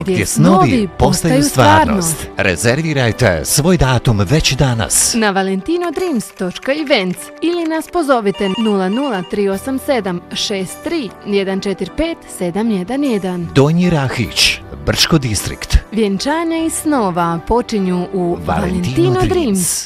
gdje snovi postaju stvarnost. Rezervirajte svoj datum već danas na valentinodreams.events ili nas pozovite 00387 63 145 711. Donji Rahić, Brčko distrikt. Vjenčanja i snova počinju u Valentino Dreams.